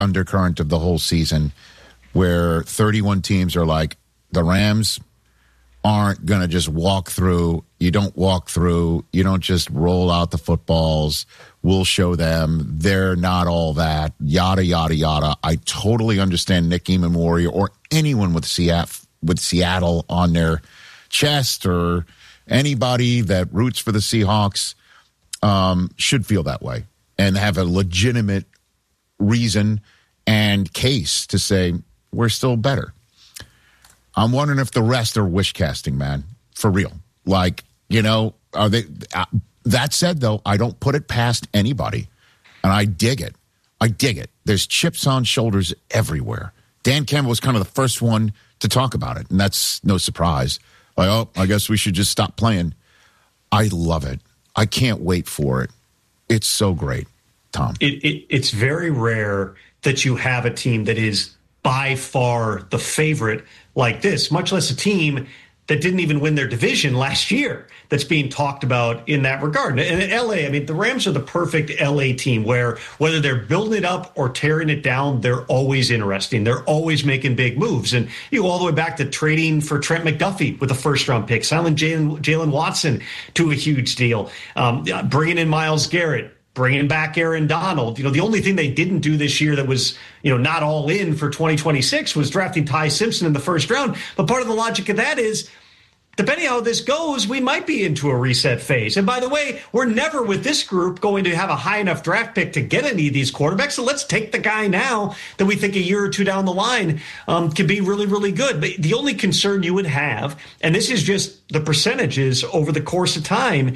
undercurrent of the whole season where 31 teams are like, the Rams aren't going to just walk through. You don't walk through. You don't just roll out the footballs. We'll show them. They're not all that. Yada, yada, yada. I totally understand Nick Emmanwori or anyone with Seattle on their chest or anybody that roots for the Seahawks should feel that way and have a legitimate reason and case to say we're still better. I'm wondering if the rest are wish casting, man, for real. Like, are they? That said, though, I don't put it past anybody, and I dig it. There's chips on shoulders everywhere. Dan Campbell was kind of the first one to talk about it, and that's no surprise. Like, oh, I guess we should just stop playing. I love it. I can't wait for it. It's so great, Tom. It's very rare that you have a team that is by far the favorite like this, much less a team that didn't even win their division last year that's being talked about in that regard. And in LA, I mean, the Rams are the perfect LA team where whether they're building it up or tearing it down, they're always interesting. They're always making big moves. And you go all the way back to trading for Trent McDuffie with a first-round pick, selling Jalen Watson to a huge deal, bringing in Myles Garrett, bringing back Aaron Donald. The only thing they didn't do this year that was, not all in for 2026 was drafting Ty Simpson in the first round. But part of the logic of that is, depending on how this goes, we might be into a reset phase. And by the way, we're never with this group going to have a high enough draft pick to get any of these quarterbacks. So let's take the guy now that we think a year or two down the line can be really, really good. But the only concern you would have, and this is just the percentages over the course of time,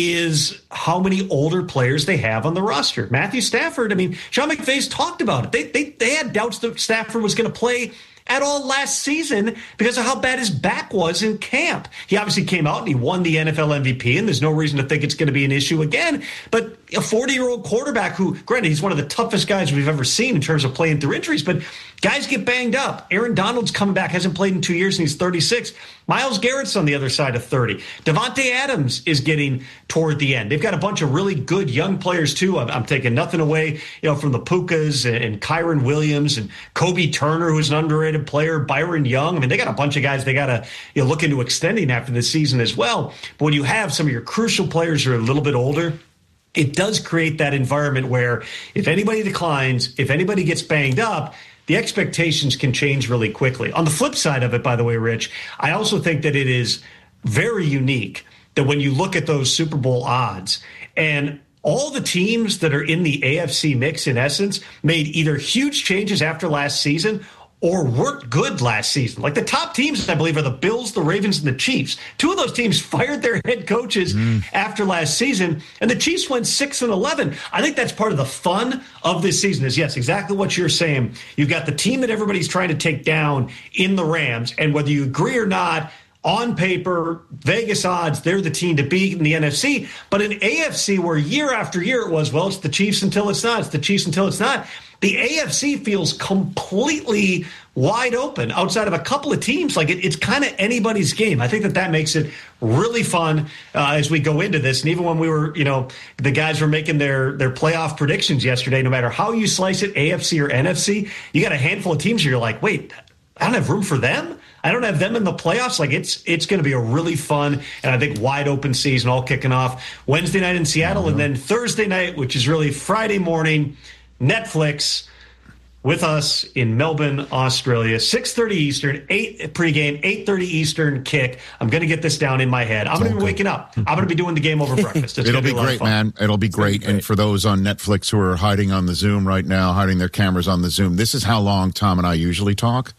is how many older players they have on the roster. Matthew Stafford, I mean, Sean McVay's talked about it. They had doubts that Stafford was going to play at all last season because of how bad his back was in camp. He obviously came out and he won the NFL MVP, and there's no reason to think it's going to be an issue again. But a 40-year-old quarterback who, granted, he's one of the toughest guys we've ever seen in terms of playing through injuries, but guys get banged up. Aaron Donald's coming back, hasn't played in 2 years, and he's 36. Myles Garrett's on the other side of 30. Devontae Adams is getting toward the end. They've got a bunch of really good young players, too. I'm taking nothing away, from the Pukas and Kyron Williams and Kobe Turner, who's an underrated player, Byron Young. I mean, they got a bunch of guys they got to look into extending after this season as well. But when you have some of your crucial players who are a little bit older, it does create that environment where if anybody declines, if anybody gets banged up, the expectations can change really quickly. On the flip side of it, by the way, Rich, I also think that it is very unique that when you look at those Super Bowl odds and all the teams that are in the AFC mix, in essence, made either huge changes after last season or weren't good last season. Like the top teams, I believe, are the Bills, the Ravens, and the Chiefs. Two of those teams fired their head coaches after last season, and the Chiefs went 6-11. I think that's part of the fun of this season is, yes, exactly what you're saying. You've got the team that everybody's trying to take down in the Rams, and whether you agree or not, on paper, Vegas odds, they're the team to beat in the NFC. But in AFC, where year after year it was, well, it's the Chiefs until it's not. It's the Chiefs until it's not. The AFC feels completely wide open outside of a couple of teams. Like it's kind of anybody's game. I think that makes it really fun as we go into this. And even when we were, the guys were making their playoff predictions yesterday, no matter how you slice it, AFC or NFC, you got a handful of teams where you're like, wait, I don't have room for them. I don't have them in the playoffs. Like it's going to be a really fun and I think wide open season all kicking off Wednesday night in Seattle and then Thursday night, which is really Friday morning, Netflix with us in Melbourne, Australia, 6:30 Eastern, 8 pregame, 8:30 Eastern kick. I'm going to get this down in my head. I'm going to be waking up. I'm going to be doing the game over breakfast. It'll be great, man. It'll be great. And for those on Netflix who are hiding on the Zoom right now, hiding their cameras on the Zoom, this is how long Tom and I usually talk.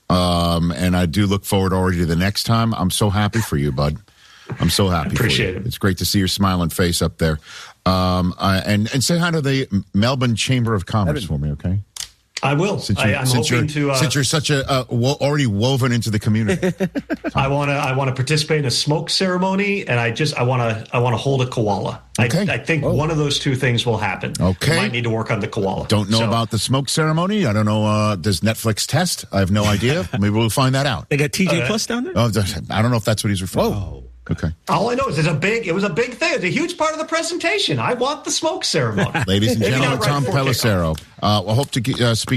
And I do look forward already to the next time. I'm so happy for you, bud. I'm so happy. Appreciate it. It's great to see your smiling face up there. And say hi to the Melbourne Chamber of Commerce for me, okay? I will. Since you're such already woven into the community. I want to participate in a smoke ceremony, and I want to hold a koala. Okay. I think one of those two things will happen. Okay. I might need to work on the koala. Don't know about the smoke ceremony. I don't know. Does Netflix test? I have no idea. Maybe we'll find that out. They got TJ Plus down there? Oh, I don't know if that's what he's referring to. Okay. All I know is it was a big thing. It's a huge part of the presentation. I want the smoke ceremony. Ladies and gentlemen, Tom Pelissero. We'll hope to speak